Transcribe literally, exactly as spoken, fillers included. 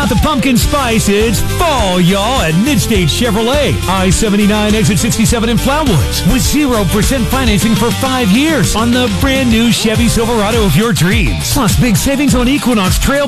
got the pumpkin spice. It's fall, y'all, at Midstate Chevrolet. I seventy-nine, exit sixty-seven in Flowood. With zero percent financing for five years on the brand new Chevy Silverado of your dreams. Plus, big savings on Equinox Trail